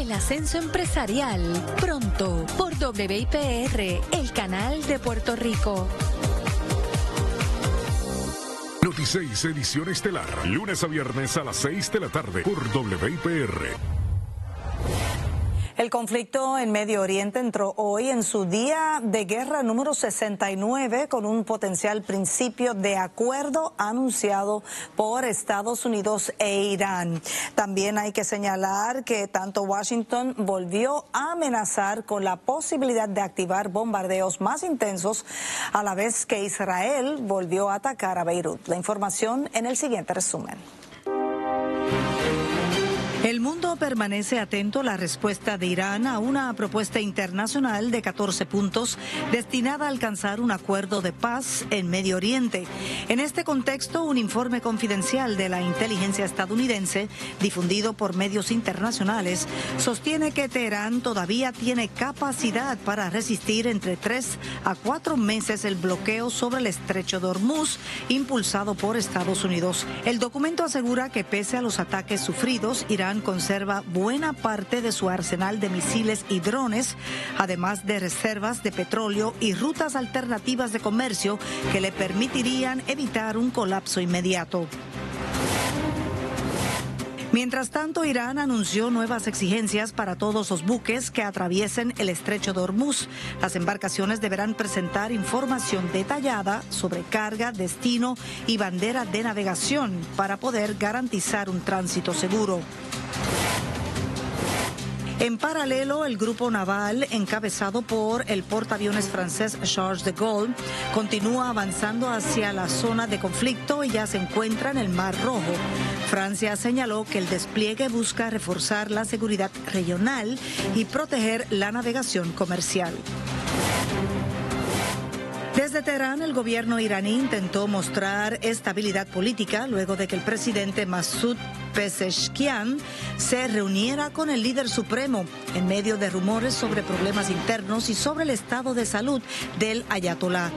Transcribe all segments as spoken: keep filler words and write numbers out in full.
el ascenso empresarial. Pronto, por W I P R, el canal de Puerto Rico. Noti seis edición estelar, lunes a viernes a las seis de la tarde por W I P R. El conflicto en Medio Oriente entró hoy en su día de guerra número sesenta y nueve con un potencial principio de acuerdo anunciado por Estados Unidos e Irán. También hay que señalar que tanto Washington volvió a amenazar con la posibilidad de activar bombardeos más intensos, a la vez que Israel volvió a atacar a Beirut. La información en el siguiente resumen. El mundo permanece atento a la respuesta de Irán a una propuesta internacional de catorce puntos destinada a alcanzar un acuerdo de paz en Medio Oriente. En este contexto, un informe confidencial de la inteligencia estadounidense, difundido por medios internacionales, sostiene que Teherán todavía tiene capacidad para resistir entre tres a cuatro meses el bloqueo sobre el estrecho de Hormuz, impulsado por Estados Unidos. El documento asegura que pese a los ataques sufridos, Irán conserva buena parte de su arsenal de misiles y drones, además de reservas de petróleo y rutas alternativas de comercio que le permitirían evitar un colapso inmediato. Mientras tanto, Irán anunció nuevas exigencias para todos los buques que atraviesen el estrecho de Hormuz. Las embarcaciones deberán presentar información detallada sobre carga, destino y bandera de navegación para poder garantizar un tránsito seguro. En paralelo, el grupo naval, encabezado por el portaaviones francés Charles de Gaulle, continúa avanzando hacia la zona de conflicto y ya se encuentra en el Mar Rojo. Francia señaló que el despliegue busca reforzar la seguridad regional y proteger la navegación comercial. Desde Teherán, el gobierno iraní intentó mostrar estabilidad política luego de que el presidente Masoud Pezeshkian se reuniera con el líder supremo en medio de rumores sobre problemas internos y sobre el estado de salud del ayatolá.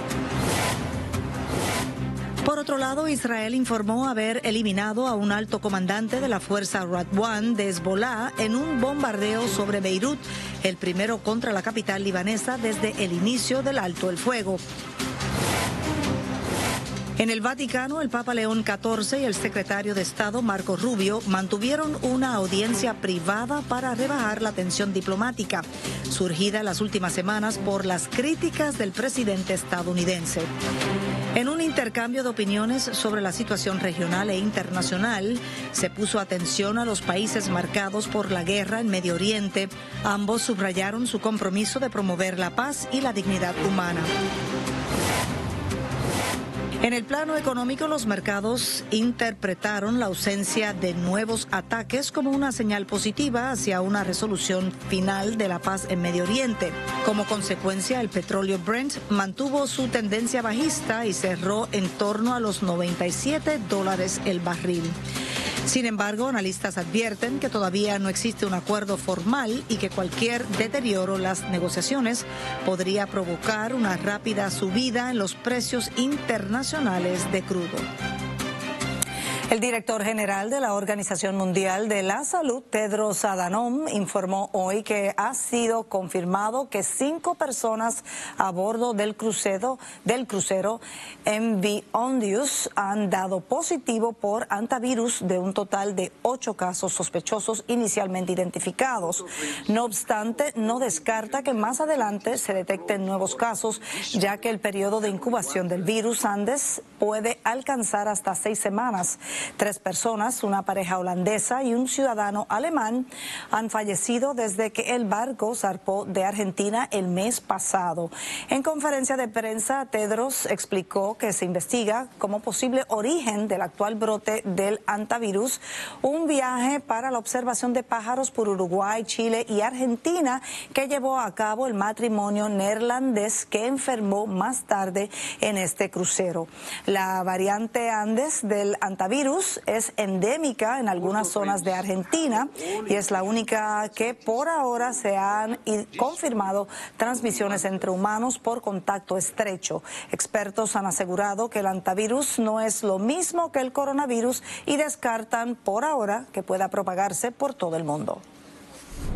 Por otro lado, Israel informó haber eliminado a un alto comandante de la fuerza Radwan de Hezbollah en un bombardeo sobre Beirut, el primero contra la capital libanesa desde el inicio del alto el fuego. En el Vaticano, el Papa León catorce y el secretario de Estado, Marco Rubio, mantuvieron una audiencia privada para rebajar la tensión diplomática, surgida en las últimas semanas por las críticas del presidente estadounidense. En un intercambio de opiniones sobre la situación regional e internacional, se puso atención a los países marcados por la guerra en Medio Oriente. Ambos subrayaron su compromiso de promover la paz y la dignidad humana. En el plano económico, los mercados interpretaron la ausencia de nuevos ataques como una señal positiva hacia una resolución final de la paz en Medio Oriente. Como consecuencia, el petróleo Brent mantuvo su tendencia bajista y cerró en torno a los noventa y siete dólares el barril. Sin embargo, analistas advierten que todavía no existe un acuerdo formal y que cualquier deterioro en las negociaciones podría provocar una rápida subida en los precios internacionales de crudo. El director general de la Organización Mundial de la Salud, Tedros Adhanom, informó hoy que ha sido confirmado que cinco personas a bordo del crucero, del crucero M V Ondius han dado positivo por antivirus de un total de ocho casos sospechosos inicialmente identificados. No obstante, no descarta que más adelante se detecten nuevos casos, ya que el periodo de incubación del virus Andes puede alcanzar hasta seis semanas. Tres personas, una pareja holandesa y un ciudadano alemán, han fallecido desde que el barco zarpó de Argentina el mes pasado. En conferencia de prensa, Tedros explicó que se investiga como posible origen del actual brote del antivirus un viaje para la observación de pájaros por Uruguay, Chile y Argentina que llevó a cabo el matrimonio neerlandés que enfermó más tarde en este crucero. La variante Andes del antivirus es endémica en algunas zonas de Argentina y es la única que por ahora se han confirmado transmisiones entre humanos por contacto estrecho. Expertos han asegurado que el antivirus no es lo mismo que el coronavirus y descartan por ahora que pueda propagarse por todo el mundo.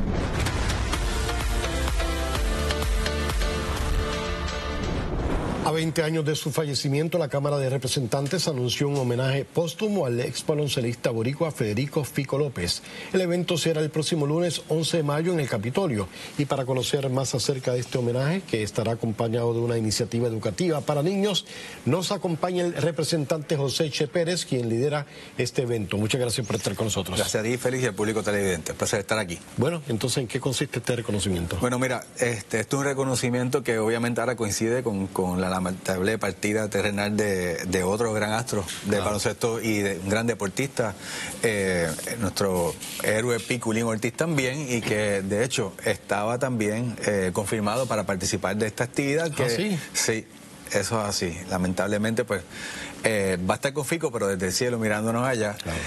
veinte años de su fallecimiento, la Cámara de Representantes anunció un homenaje póstumo al ex baloncelista boricua Federico Fico López. El evento será el próximo lunes once de mayo en el Capitolio. Y para conocer más acerca de este homenaje, que estará acompañado de una iniciativa educativa para niños, nos acompaña el representante José Che Pérez, quien lidera este evento. Muchas gracias por estar con nosotros. Gracias a ti, Félix, y al público televidente. Un placer estar aquí. Bueno, entonces, ¿en qué consiste este reconocimiento? Bueno, mira, este, este es un reconocimiento que obviamente ahora coincide con, con la lamentable partida terrenal de, de otro gran astro del ah. baloncesto y de un gran deportista, eh, nuestro héroe Piculín Ortiz también, y que de hecho estaba también eh, confirmado para participar de esta actividad. Que, ¿Ah, sí? Sí, eso es así. Lamentablemente, pues, eh, va a estar con Fico, pero desde el cielo mirándonos allá. Claro.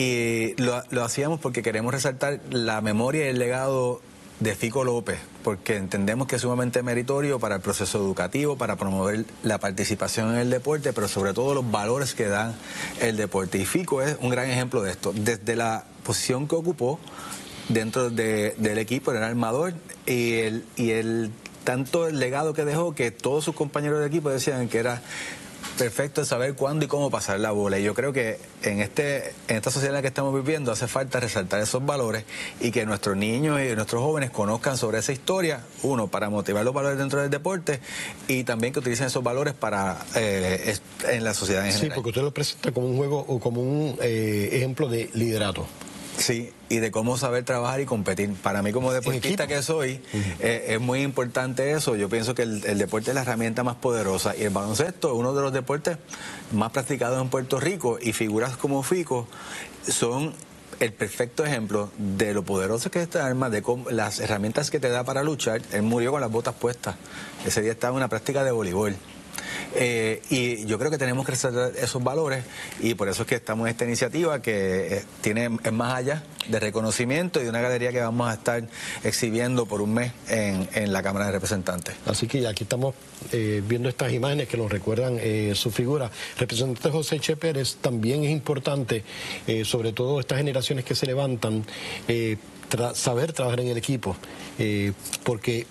Y lo, lo hacíamos porque queremos resaltar la memoria y el legado de Fico López, porque entendemos que es sumamente meritorio para el proceso educativo, para promover la participación en el deporte, pero sobre todo los valores que dan el deporte. Y Fico es un gran ejemplo de esto. Desde la posición que ocupó dentro de, del equipo, era armador, y el, y el tanto el legado que dejó, que todos sus compañeros de equipo decían que era perfecto el saber cuándo y cómo pasar la bola. Y yo creo que en este en esta sociedad en la que estamos viviendo hace falta resaltar esos valores y que nuestros niños y nuestros jóvenes conozcan sobre esa historia, uno, para motivar los valores dentro del deporte, y también que utilicen esos valores para eh, en la sociedad en general. Sí, porque usted lo presenta como un juego o como un eh, ejemplo de liderato. Sí, y de cómo saber trabajar y competir. Para mí, como deportista que soy, uh-huh. eh, es muy importante eso. Yo pienso que el, el deporte es la herramienta más poderosa, y el baloncesto es uno de los deportes más practicados en Puerto Rico, y figuras como Fico son el perfecto ejemplo de lo poderoso que es esta arma, de cómo, las herramientas que te da para luchar. Él murió con las botas puestas. Ese día estaba en una práctica de voleibol. Eh, y yo creo que tenemos que resaltar esos valores, y por eso es que estamos en esta iniciativa que eh, tiene es más allá de reconocimiento y de una galería que vamos a estar exhibiendo por un mes en, en la Cámara de Representantes. Así que aquí estamos eh, viendo estas imágenes que nos recuerdan eh, su figura. Representante José Che Pérez, también es importante, eh, sobre todo estas generaciones que se levantan, eh, tra saber trabajar en el equipo, eh, porque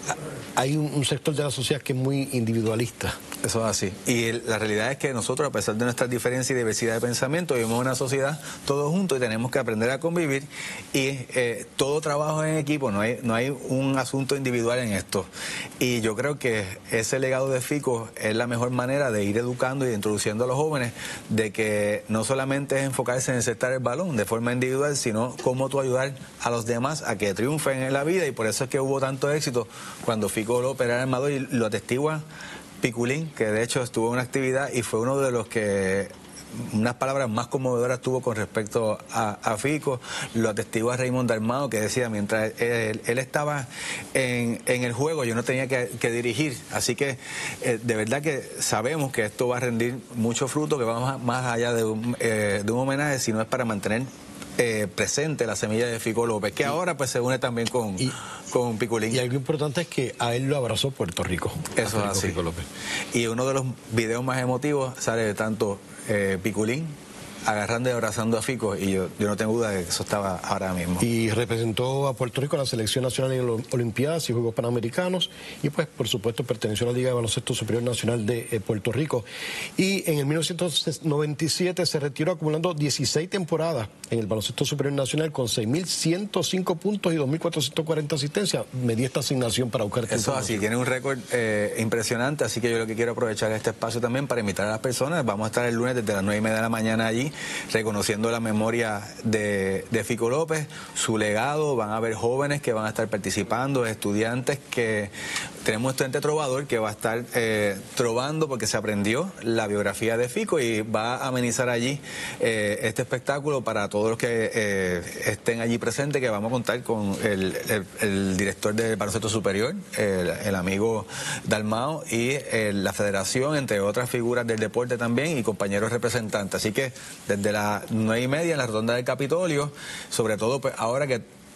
hay un, un sector de la sociedad que es muy individualista. Eso es así. Y el, la realidad es que nosotros, a pesar de nuestras diferencias y diversidad de pensamiento, vivimos en una sociedad todos juntos y tenemos que aprender a convivir. Y eh, todo trabajo en equipo, no hay, no hay un asunto individual en esto. Y yo creo que ese legado de Fico es la mejor manera de ir educando y introduciendo a los jóvenes de que no solamente es enfocarse en encestar el balón de forma individual, sino cómo tú ayudar a los demás a que triunfen en la vida. Y por eso es que hubo tanto éxito cuando Fico López era armador, y lo atestigua Piculín, que de hecho estuvo en una actividad y fue uno de los que unas palabras más conmovedoras tuvo con respecto a, a Fico. Lo atestigua Raymond Dalmao, que decía, mientras él, él estaba en, en el juego, yo no tenía que, que dirigir. Así que eh, de verdad que sabemos que esto va a rendir mucho fruto, que va más, más allá de un, eh, de un homenaje, sino es para mantener Eh, presente la semilla de Fico López, que y, ahora pues se une también con, y, con Piculín. Y algo importante es que a él lo abrazó Puerto Rico. Eso es así. Fico López. Y uno de los videos más emotivos sale de tanto eh, Piculín agarrando y abrazando a Fico, y yo, yo no tengo duda de que eso estaba ahora mismo. Y representó a Puerto Rico en la selección nacional en las Olimpiadas y Juegos Panamericanos, y pues por supuesto perteneció a la Liga de Baloncesto Superior Nacional de eh, Puerto Rico. Y en el mil novecientos noventa y siete se retiró acumulando dieciséis temporadas en el Baloncesto Superior Nacional con seis mil ciento cinco puntos y dos mil cuatrocientos cuarenta asistencias. Me di esta asignación para buscar eso así, tiene un récord eh, impresionante, así que yo lo que quiero aprovechar este espacio también para invitar a las personas. Vamos a estar el lunes desde las nueve y media de la mañana allí, reconociendo la memoria de, de Fico López, su legado. Van a haber jóvenes que van a estar participando, estudiantes que tenemos un estudiante trovador que va a estar eh, trovando porque se aprendió la biografía de Fico, y va a amenizar allí eh, este espectáculo para todos los que eh, estén allí presentes, que vamos a contar con el, el, el director del baloncesto superior, el, el amigo Dalmao, y eh, la federación, entre otras figuras del deporte también, y compañeros representantes. Así que desde las nueve y media en la rotonda del Capitolio, sobre todo pues ahora que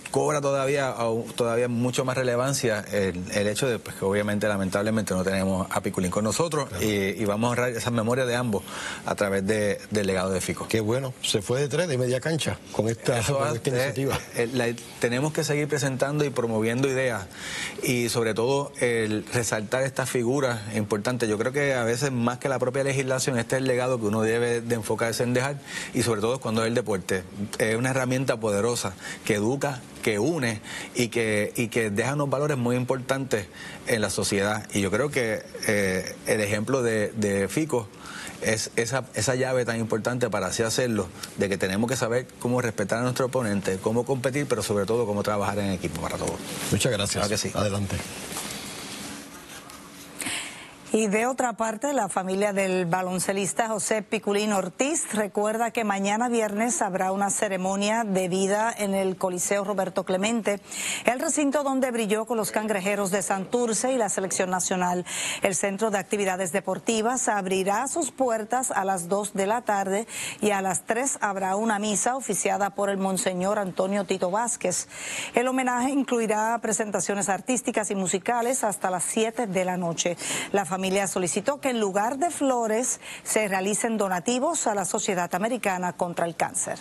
cobra todavía todavía mucho más relevancia el, el hecho de pues, que obviamente lamentablemente no tenemos a Piculín con nosotros, claro. y, y vamos a honrar esa memoria de ambos a través de, del legado de Fico. Qué bueno, se fue de tres de media cancha con esta, con va, esta iniciativa. Eh, eh, la, tenemos que seguir presentando y promoviendo ideas y sobre todo el resaltar estas figuras importantes. Yo creo que a veces más que la propia legislación, este es el legado que uno debe de enfocarse en dejar, y sobre todo cuando es el deporte. Es una herramienta poderosa que educa, que une y que, y que deja unos valores muy importantes en la sociedad. Y yo creo que eh, el ejemplo de, de Fico es esa, esa llave tan importante para así hacerlo, de que tenemos que saber cómo respetar a nuestro oponente, cómo competir, pero sobre todo cómo trabajar en equipo para todos. Muchas gracias. Claro que sí. Adelante. Y de otra parte, la familia del baloncelista José Piculín Ortiz recuerda que mañana viernes habrá una ceremonia de vida en el Coliseo Roberto Clemente, el recinto donde brilló con los Cangrejeros de Santurce y la selección nacional. El Centro de Actividades Deportivas abrirá sus puertas a las dos de la tarde y a las tres habrá una misa oficiada por el Monseñor Antonio Tito Vázquez. El homenaje incluirá presentaciones artísticas y musicales hasta las siete de la noche. La familia familia solicitó que en lugar de flores se realicen donativos a la Sociedad Americana contra el Cáncer.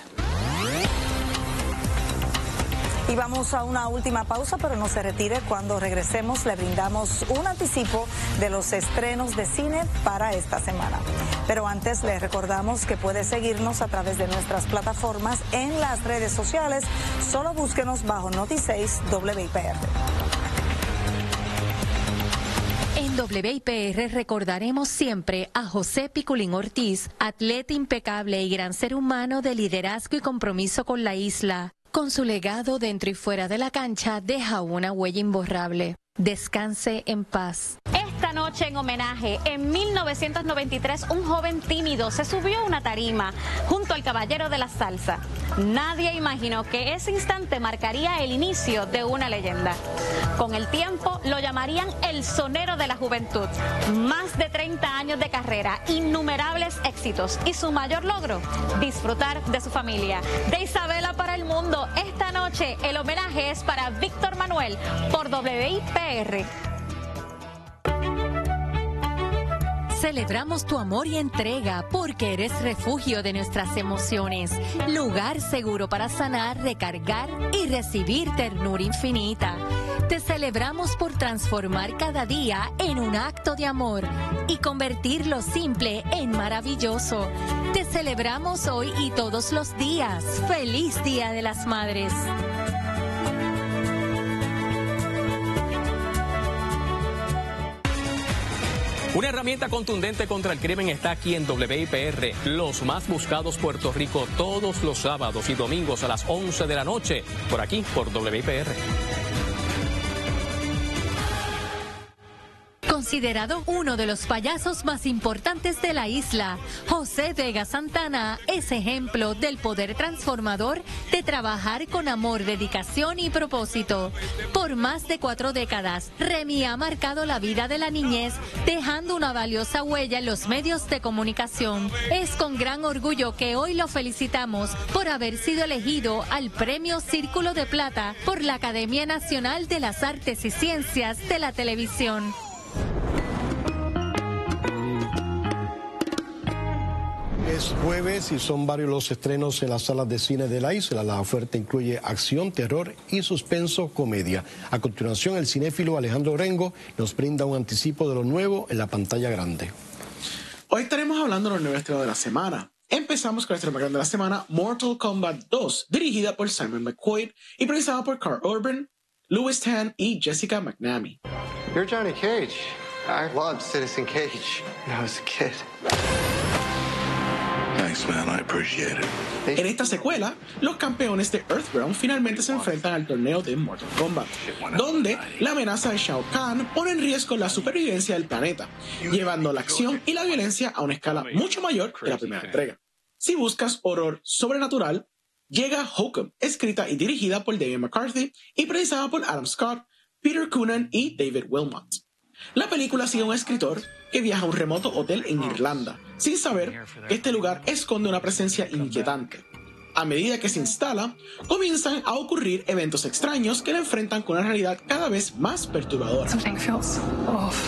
Y vamos a una última pausa, pero no se retire. Cuando regresemos le brindamos un anticipo de los estrenos de cine para esta semana. Pero antes les recordamos que puede seguirnos a través de nuestras plataformas en las redes sociales. Solo búsquenos bajo Noti seis W I P R. En W I P R recordaremos siempre a José Piculín Ortiz, atleta impecable y gran ser humano de liderazgo y compromiso con la isla. Con su legado dentro y fuera de la cancha deja una huella imborrable. Descanse en paz. Esta noche en homenaje, en mil novecientos noventa y tres, un joven tímido se subió a una tarima junto al caballero de la salsa. Nadie imaginó que ese instante marcaría el inicio de una leyenda. Con el tiempo lo llamarían el sonero de la juventud. Más de treinta años de carrera, innumerables éxitos y su mayor logro, disfrutar de su familia. De Isabela para el mundo, esta noche el homenaje es para Víctor Manuel por W I P R. Celebramos tu amor y entrega porque eres refugio de nuestras emociones, lugar seguro para sanar, recargar y recibir ternura infinita. Te celebramos por transformar cada día en un acto de amor y convertir lo simple en maravilloso. Te celebramos hoy y todos los días. ¡Feliz Día de las Madres! Una herramienta contundente contra el crimen está aquí en W I P R. Los más buscados Puerto Rico todos los sábados y domingos a las once de la noche. Por aquí, por W I P R. Considerado uno de los payasos más importantes de la isla, José Vega Santana es ejemplo del poder transformador de trabajar con amor, dedicación y propósito. Por más de cuatro décadas, Remy ha marcado la vida de la niñez, dejando una valiosa huella en los medios de comunicación. Es con gran orgullo que hoy lo felicitamos por haber sido elegido al Premio Círculo de Plata por la Academia Nacional de las Artes y Ciencias de la Televisión. Es jueves y son varios los estrenos en las salas de cine de la isla. La oferta incluye acción, terror y suspenso comedia. A continuación, el cinéfilo Alejandro Rengo nos brinda un anticipo de lo nuevo en la pantalla grande. Hoy estaremos hablando de los nuevos estrenos de la semana. Empezamos con el estreno más grande de la semana, Mortal Kombat dos, dirigida por Simon McQuaid y protagonizada por Karl Urban, Louis Tan y Jessica McNamee. You're Johnny Cage. I loved Citizen Cage when I was a kid. Thanks, man. I appreciate it. En esta secuela, los campeones de Earthrealm finalmente se enfrentan al torneo de Mortal Kombat, donde la amenaza de Shao Kahn pone en riesgo la supervivencia del planeta, llevando la acción y la violencia a una escala mucho mayor que la primera entrega. Si buscas horror sobrenatural, llega Hokum, escrita y dirigida por David McCarthy y protagonizada por Adam Scott, Peter Coonan y David Wilmot. La película sigue a un escritor que viaja a un remoto hotel en Irlanda, sin saber que este lugar esconde una presencia inquietante. A medida que se instala, comienzan a ocurrir eventos extraños que la enfrentan con una realidad cada vez más perturbadora. Something feels off.